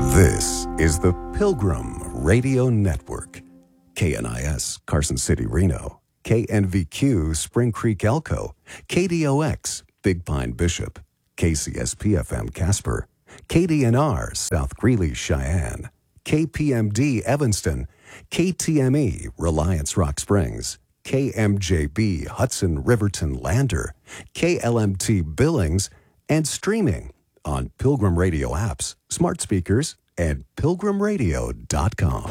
This is the Pilgrim Radio Network. KNIS, Carson City, Reno. KNVQ, Spring Creek, Elko. KDOX, Big Pine, Bishop. KCSP-FM, Casper. KDNR, South Greeley, Cheyenne. KPMD, Evanston. KTME, Reliance, Rock Springs. KMJB, Hudson, Riverton, Lander. KLMT, Billings. And streaming on Pilgrim Radio apps, smart speakers, and pilgrimradio.com.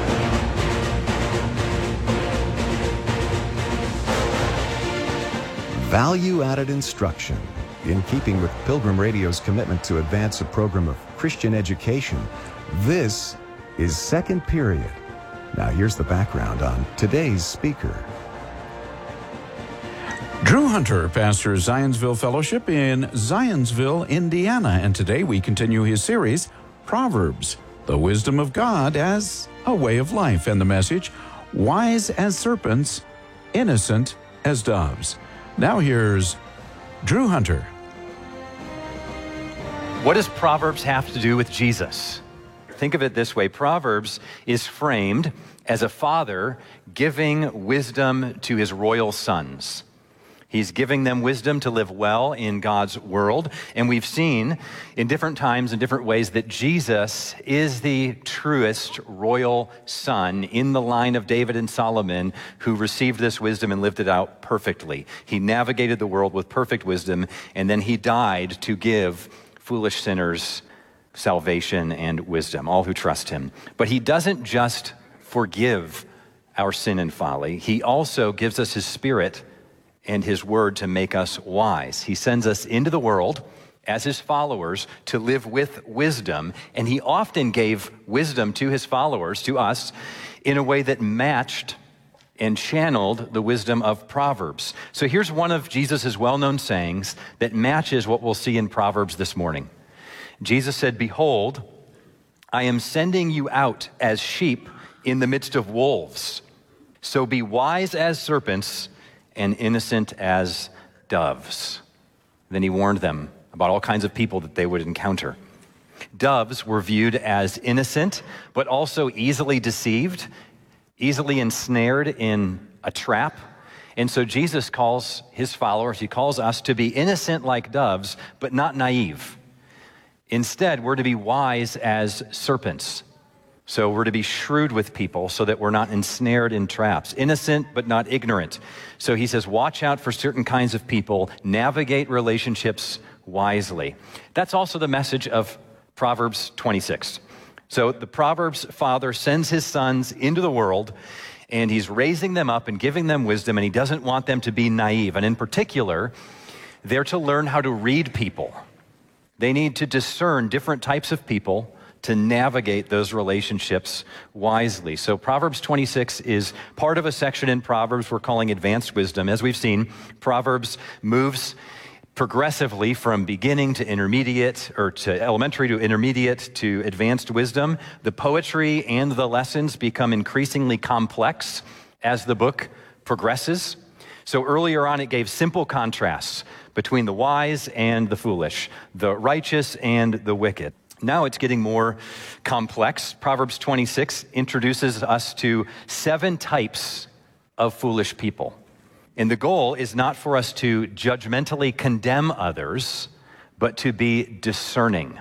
Value-added instruction. In keeping with Pilgrim Radio's commitment to advance a program of Christian education, this is Second Period. Now here's the background on today's speaker. Drew Hunter pastors Zionsville Fellowship in Zionsville, Indiana, and today we continue his series, Proverbs, the Wisdom of God as a Way of Life, and the message, Wise as Serpents, Innocent as Doves. Now here's Drew Hunter. What does Proverbs have to do with Jesus? Think of it this way. Proverbs is framed as a father giving wisdom to his royal sons. He's giving them wisdom to live well in God's world. And we've seen in different times and different ways that Jesus is the truest royal son in the line of David and Solomon who received this wisdom and lived it out perfectly. He navigated the world with perfect wisdom, and then he died to give foolish sinners salvation and wisdom, all who trust him. But he doesn't just forgive our sin and folly. He also gives us his Spirit and his word to make us wise. He sends us into the world as his followers to live with wisdom, and he often gave wisdom to his followers, to us, in a way that matched and channeled the wisdom of Proverbs. So here's one of Jesus' well-known sayings that matches what we'll see in Proverbs this morning. Jesus said, "Behold, I am sending you out as sheep in the midst of wolves. So be wise as serpents and innocent as doves." Then he warned them about all kinds of people that they would encounter. Doves were viewed as innocent, but also easily deceived, easily ensnared in a trap. And so Jesus calls his followers, he calls us to be innocent like doves, but not naive. Instead, we're to be wise as serpents. So we're to be shrewd with people so that we're not ensnared in traps. Innocent, but not ignorant. So he says, watch out for certain kinds of people, navigate relationships wisely. That's also the message of Proverbs 26. So the Proverbs father sends his sons into the world, and he's raising them up and giving them wisdom, and he doesn't want them to be naive. And in particular, they're to learn how to read people. They need to discern different types of people to navigate those relationships wisely. So Proverbs 26 is part of a section in Proverbs we're calling Advanced Wisdom. As we've seen, Proverbs moves progressively from beginning to intermediate, or to elementary to intermediate to advanced wisdom. The poetry and the lessons become increasingly complex as the book progresses. So earlier on, it gave simple contrasts between the wise and the foolish, the righteous and the wicked. Now it's getting more complex. Proverbs 26 introduces us to 7 types of foolish people. And the goal is not for us to judgmentally condemn others, but to be discerning.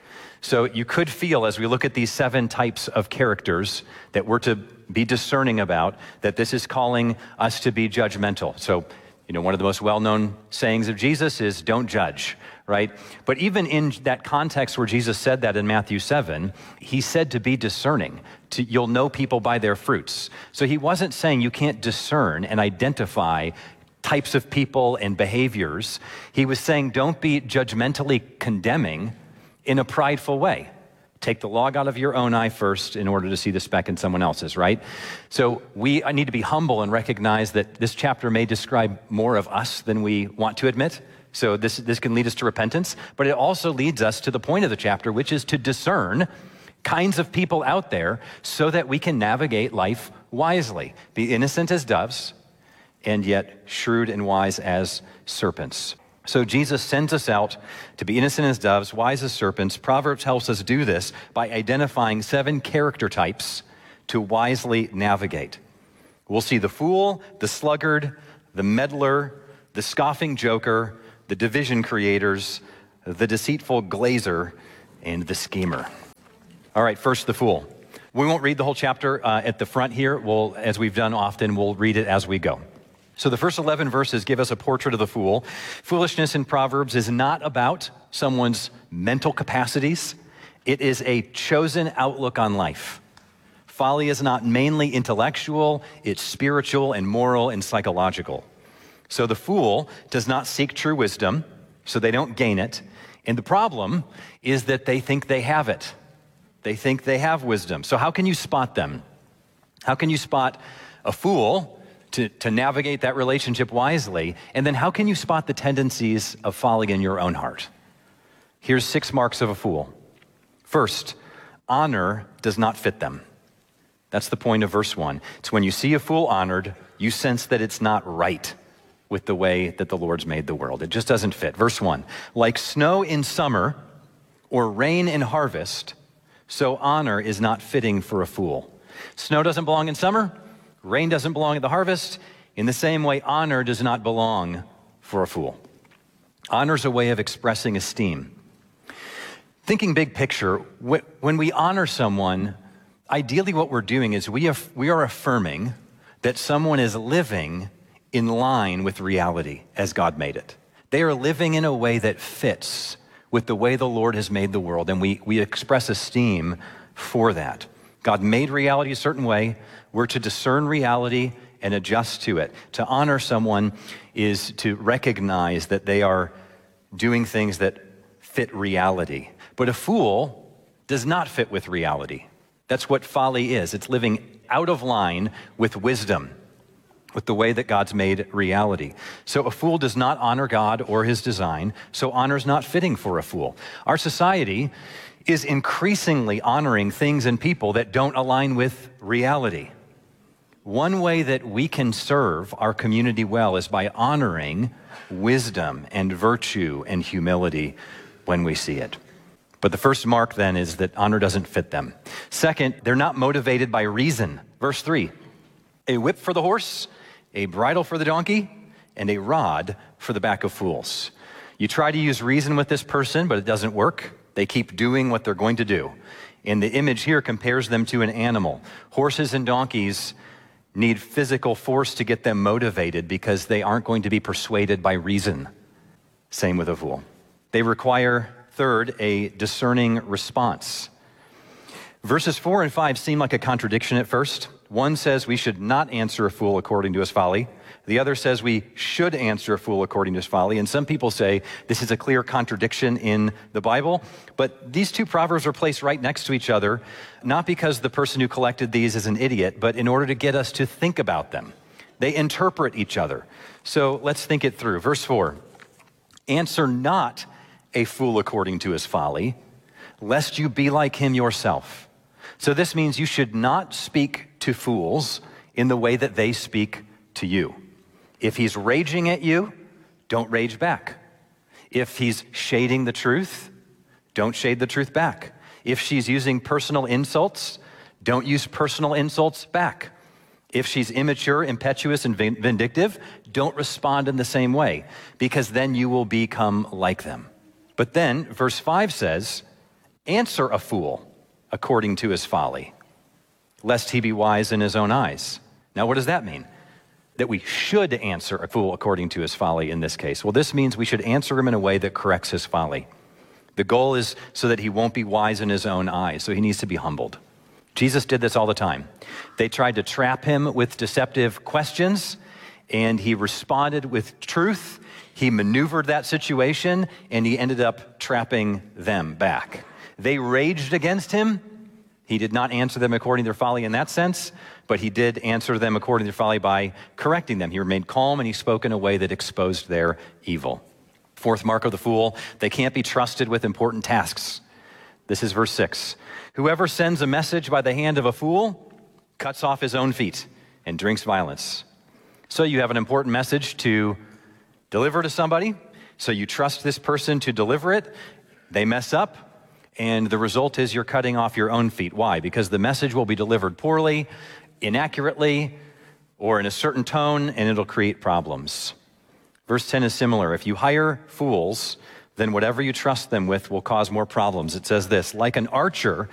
So you could feel, as we look at these 7 types of characters that we're to be discerning about, that this is calling us to be judgmental. So, one of the most well-known sayings of Jesus is, don't judge, right? But even in that context where Jesus said that in Matthew 7, he said to be discerning. You'll know people by their fruits. So he wasn't saying you can't discern and identify types of people and behaviors. He was saying don't be judgmentally condemning in a prideful way. Take the log out of your own eye first in order to see the speck in someone else's, right? So I need to be humble and recognize that this chapter may describe more of us than we want to admit. So this can lead us to repentance, but it also leads us to the point of the chapter, which is to discern kinds of people out there so that we can navigate life wisely. Be innocent as doves, and yet shrewd and wise as serpents. So Jesus sends us out to be innocent as doves, wise as serpents. Proverbs helps us do this by identifying 7 character types to wisely navigate. We'll see the fool, the sluggard, the meddler, the scoffing joker, the division creators, the deceitful glazer, and the schemer. All right, first the fool. We won't read the whole chapter at the front here. As we've done often, we'll read it as we go. So the first 11 verses give us a portrait of the fool. Foolishness in Proverbs is not about someone's mental capacities. It is a chosen outlook on life. Folly is not mainly intellectual, it's spiritual and moral and psychological. So the fool does not seek true wisdom, so they don't gain it. And the problem is that they think they have it. They think they have wisdom. So how can you spot them? How can you spot a fool to navigate that relationship wisely? And then how can you spot the tendencies of folly in your own heart? Here's 6 marks of a fool. First, honor does not fit them. That's the point of verse 1. It's when you see a fool honored, you sense that it's not right with the way that the Lord's made the world. It just doesn't fit. Verse 1, like snow in summer or rain in harvest, so honor is not fitting for a fool. Snow doesn't belong in summer. Rain doesn't belong at the harvest. In the same way, honor does not belong for a fool. Honor is a way of expressing esteem. Thinking big picture, when we honor someone, ideally what we're doing is we are affirming that someone is living in line with reality as God made it. They are living in a way that fits with the way the Lord has made the world, and we express esteem for that. God made reality a certain way. We're to discern reality and adjust to it. To honor someone is to recognize that they are doing things that fit reality. But a fool does not fit with reality. That's what folly is. It's living out of line with wisdom, with the way that God's made reality. So a fool does not honor God or his design, so honor is not fitting for a fool. Our society is increasingly honoring things and people that don't align with reality. One way that we can serve our community well is by honoring wisdom and virtue and humility when we see it. But the first mark then is that honor doesn't fit them. Second, they're not motivated by reason. Verse 3, a whip for the horse, a bridle for the donkey, and a rod for the back of fools. You try to use reason with this person, but it doesn't work. They keep doing what they're going to do. And the image here compares them to an animal. Horses and donkeys need physical force to get them motivated because they aren't going to be persuaded by reason. Same with a fool. They require, third, a discerning response. Verses 4 and 5 seem like a contradiction at first. One says we should not answer a fool according to his folly. The other says we should answer a fool according to his folly. And some people say this is a clear contradiction in the Bible. But these 2 proverbs are placed right next to each other, not because the person who collected these is an idiot, but in order to get us to think about them. They interpret each other. So let's think it through. Verse 4, answer not a fool according to his folly, lest you be like him yourself. So this means you should not speak to fools in the way that they speak to you. If he's raging at you, don't rage back. If he's shading the truth, don't shade the truth back. If she's using personal insults, don't use personal insults back. If she's immature, impetuous, and vindictive, don't respond in the same way, because then you will become like them. But then, verse 5 says, answer a fool according to his folly, lest he be wise in his own eyes. Now, what does that mean? That we should answer a fool according to his folly in this case. Well, this means we should answer him in a way that corrects his folly. The goal is so that he won't be wise in his own eyes, so he needs to be humbled. Jesus did this all the time. They tried to trap him with deceptive questions, and he responded with truth. He maneuvered that situation, and he ended up trapping them back. They raged against him. He did not answer them according to their folly in that sense, but he did answer them according to their folly by correcting them. He remained calm, and he spoke in a way that exposed their evil. Fourth mark of the fool, they can't be trusted with important tasks. This is verse 6. Whoever sends a message by the hand of a fool cuts off his own feet and drinks violence. So you have an important message to deliver to somebody. So you trust this person to deliver it, they mess up, and the result is you're cutting off your own feet. Why? Because the message will be delivered poorly, inaccurately, or in a certain tone, and it'll create problems. Verse 10 is similar. If you hire fools, then whatever you trust them with will cause more problems. It says this, like an archer